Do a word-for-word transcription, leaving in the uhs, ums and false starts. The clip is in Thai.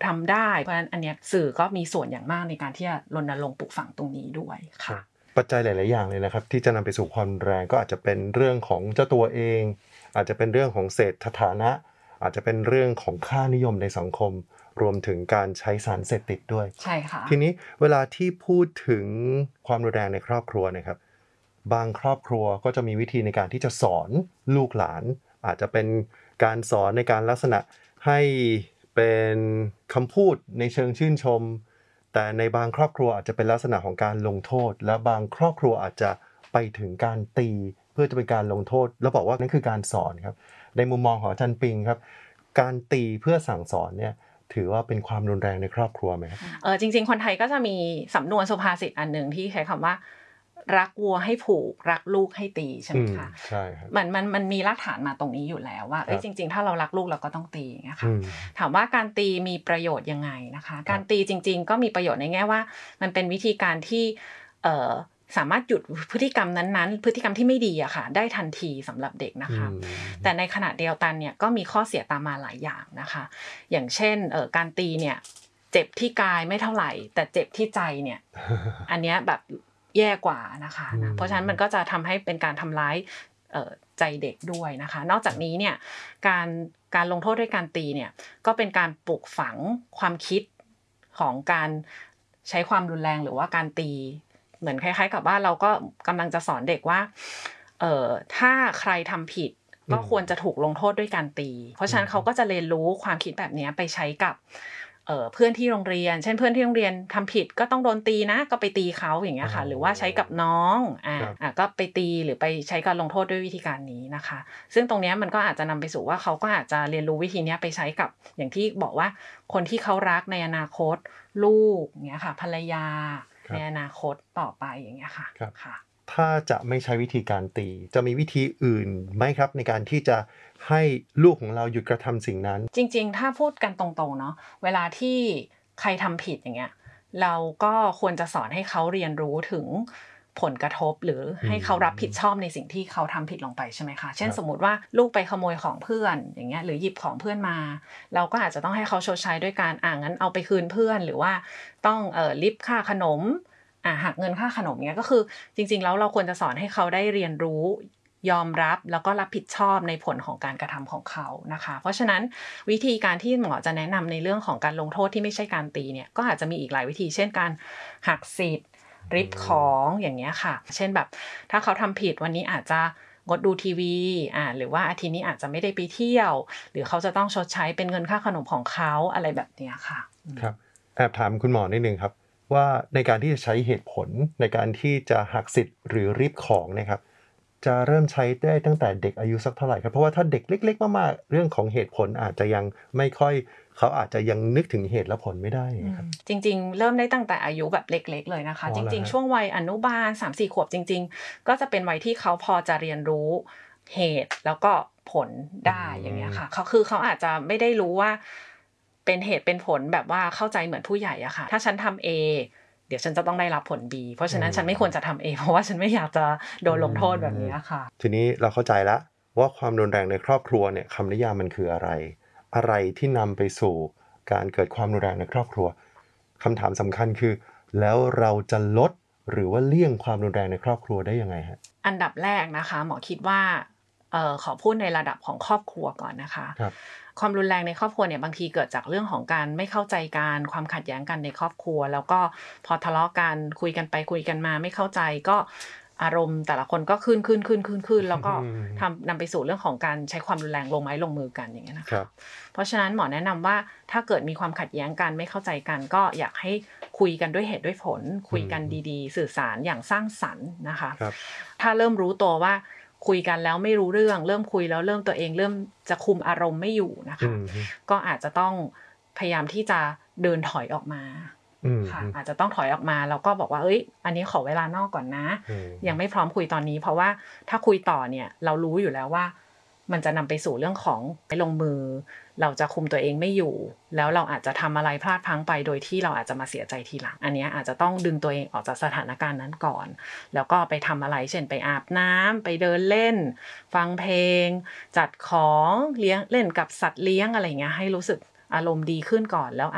ทำได้เพราะฉะนั้นอันเนี้ยสื่อก็มีส่วนอย่างมากในการที่จะรณรงค์ปลูกฝังตรงนี้ด้วยค่ะปัจจัยหลายๆอย่างเลยนะครับที่จะนำไปสู่ความแรงก็อาจจะเป็นเรื่องของเจ้าตัวเองอาจจะเป็นเรื่องของเศรษฐฐานะอาจจะเป็นเรื่องของค่านิยมในสังคมรวมถึงการใช้สารเสพติดด้วยใช่ค่ะทีนี้เวลาที่พูดถึงความรุนแรงในครอบครัวนะครับบางครอบครัวก็จะมีวิธีในการที่จะสอนลูกหลานอาจจะเป็นการสอนในการลักษณะให้เป็นคำพูดในเชิงชื่นชมแต่ในบางครอบครัวอาจจะเป็นลักษณะของการลงโทษและบางครอบครัวอาจจะไปถึงการตีเพื่อจะเป็นการลงโทษแล้วบอกว่านั่นคือการสอนครับในมุมมองของอาจารย์ปิงครับการตีเพื่อสั่งสอนเนี่ยถือว่าเป็นความรุนแรงในครอบครัวไหมครับเออจริงๆคนไทยก็จะมีสำนวนสุภาษิตอันนึงที่ใช้คำว่ารักวัวให้ผูกรักลูกให้ตีใช่ไหมคะใช่ครับมันมันมันมีรากฐานมาตรงนี้อยู่แล้วว่าเอ้ยจริงๆถ้าเรารักลูกเราก็ต้องตีนะคะถามว่าการตีมีประโยชน์ยังไงนะคะการตีจริงๆก็มีประโยชน์ในแง่ว่ามันเป็นวิธีการที่เอ่อสามารถหยุดพฤติกรรมนั้นๆพฤติกรรมที่ไม่ดีอะค่ะได้ทันทีสำหรับเด็กนะคะแต่ในขณะเดียวกันเนี่ยก็มีข้อเสียตามมาหลายอย่างนะคะอย่างเช่นเอ่อการตีเนี่ยเจ็บที่กายไม่เท่าไหร่แต่เจ็บที่ใจเนี่ย อันเนี้ยแบบแย่กว่านะคะนะเพราะฉะนั้นมันก็จะทำให้เป็นการทำร้ายเอ่อใจเด็กด้วยนะคะนอกจากนี้เนี่ยการการลงโทษด้วยการตีเนี่ยก็เป็นการปลูกฝังความคิดของการใช้ความรุนแรงหรือว่าการตีเหมือนคล้ายๆกับว่าเราก็กำลังจะสอนเด็กว่าเอ่อถ้าใครทำผิดก็ควรจะถูกลงโทษด้วยการตีเพราะฉะนั้นเขาก็จะเรียนรู้ความคิดแบบนี้ไปใช้กับเอ่อเพื่อนที่โรงเรียนเช่นเพื่อนที่โรงเรียนทำผิดก็ต้องโดนตีนะก็ไปตีเขาอย่างเงี้ยค่ะหรือว่าใช้กับน้องอ่าอ่าก็ไปตีหรือไปใช้การลงโทษด้วยวิธีการนี้นะคะซึ่งตรงนี้มันก็อาจจะนำไปสู่ว่าเขาก็อาจจะเรียนรู้วิธีนี้ไปใช้กับอย่างที่บอกว่าคนที่เขารักในอนาคตลูกอย่างเงี้ยค่ะภรรยาในอนาคตต่อไปอย่างเงี้ยค่ะค่ะถ้าจะไม่ใช้วิธีการตีจะมีวิธีอื่นไหมครับในการที่จะให้ลูกของเราหยุดกระทำสิ่งนั้นจริงๆถ้าพูดกันตรงๆเนาะเวลาที่ใครทำผิดอย่างเงี้ยเราก็ควรจะสอนให้เขาเรียนรู้ถึงผลกระทบหรือให้เขารับผิดชอบในสิ่งที่เขาทำผิดลงไปใช่ไหมคะเช่นสมมติว่าลูกไปขโมยของเพื่อนอย่างเงี้ยหรือหยิบของเพื่อนมาเราก็อาจจะต้องให้เขาชดใช้ด้วยการอ่างั้นเอาไปคืนเพื่อนหรือว่าต้องเอ่อลิฟค่าขนมอ่าหักเงินค่าขนมเงี้ยก็คือจริงๆแล้วเราควรจะสอนให้เขาได้เรียนรู้ยอมรับแล้วก็รับผิดชอบในผลของการกระทำของเขานะคะเพราะฉะนั้นวิธีการที่หมอจะแนะนำในเรื่องของการลงโทษที่ไม่ใช่การตีเนี่ยก็อาจจะมีอีกหลายวิธีเช่นการหักสิทธิ์ริบของอย่างเงี้ยค่ะเช่นแบบถ้าเขาทำผิดวันนี้อาจจะงดดูทีวีอ่าหรือว่าอาทิตย์นี้อาจจะไม่ได้ไปเที่ยวหรือเขาจะต้องชดใช้เป็นเงินค่าขนมของเขาอะไรแบบเนี้ยค่ะครับแอบถามคุณหมอนิดนึงครับว่าในการที่จะใช้เหตุผลในการที่จะหักสิทธิ์หรือริบของนะครับจะเริ่มใช้ได้ตั้งแต่เด็กอายุสักเท่าไหร่ครับเพราะว่าถ้าเด็กเล็กๆมากๆเรื่องของเหตุผลอาจจะยังไม่ค่อยเขาอาจจะยังนึกถึงเหตุและผลไม่ได้ครับจริงๆเริ่มได้ตั้งแต่อายุแบบเล็กๆเลยนะคะจริงๆช่วงวัยอนุบาล สามสี่ ขวบจริงๆก็จะเป็นวัยที่เขาพอจะเรียนรู้เหตุแล้วก็ผลได้อย่างเงี้ยค่ะเขาคือเขาอาจจะไม่ได้รู้ว่าเป็นเหตุเป็นผลแบบว่าเข้าใจเหมือนผู้ใหญ่อะค่ะถ้าฉันทำ Aเดี๋ยวฉันจะต้องได้รับผล B เพราะฉะนั้นฉันไม่ควรจะทำ A เพราะว่าฉันไม่อยากจะโดนลงโทษแบบนี้ค่ะทีนี้เราเข้าใจแล้วว่าความรุนแรงในครอบครัวเนี่ยคำนิยามมันคืออะไรอะไรที่นำไปสู่การเกิดความรุนแรงในครอบครัวคำถามสำคัญคือแล้วเราจะลดหรือว่าเลี่ยงความรุนแรงในครอบครัวได้ยังไงฮะอันดับแรกนะคะหมอคิดว่าเอ่อขอพูดในระดับของครอบครัวก่อนนะคะความรุนแรงในครอบครัวเนี่ยบางทีเกิดจากเรื่องของการไม่เข้าใจกันความขัดแย้งกันในครอบครัวแล้วก็พอทะเลาะกันคุยกันไปคุยกันมาไม่เข้าใจก็อารมณ์แต่ละคนก็ขึ้นขึ้นขึ้นขึ้นขึ้นแล้วก็ทำนำไปสู่เรื่องของการใช้ความรุนแรงลงไม้ลงมือกันอย่างเงี้ยนะคะเพราะฉะนั้นหมอแนะนำว่าถ้าเกิดมีความขัดแย้งกันไม่เข้าใจกันก็อยากให้คุยกันด้วยเหตุด้วยผลคุยกันดีๆสื่อสารอย่างสร้างสรรค์นะคะถ้าเริ่มรู้ตัวว่าคุยกันแล้วไม่รู้เรื่องเริ่มคุยแล้วเริ่มตัวเองเริ่มจะคุมอารมณ์ไม่อยู่นะคะก็อาจจะต้องพยายามที่จะเดินถอยออกมาค่ะอาจจะต้องถอยออกมาแล้วก็บอกว่าเอ้ยอันนี้ขอเวลานอกก่อนนะยังไม่พร้อมคุยตอนนี้เพราะว่าถ้าคุยต่อเนี่ยเรารู้อยู่แล้วว่ามันจะนำไปสู่เรื่องของไม่ลงมือเราจะคุมตัวเองไม่อยู่แล้วเราอาจจะทำอะไรพลาดพลั้งไปโดยที่เราอาจจะมาเสียใจทีหลังอันนี้อาจจะต้องดึงตัวเองออกจากสถานการณ์นั้นก่อนแล้วก็ไปทำอะไรเช่นไปอาบน้ำไปเดินเล่นฟังเพลงจัดของเลี้ยงเล่นกับสัตว์เลี้ยงอะไรเงี้ยให้รู้สึกอารมณ์ดีขึ้นก่อนแล้ว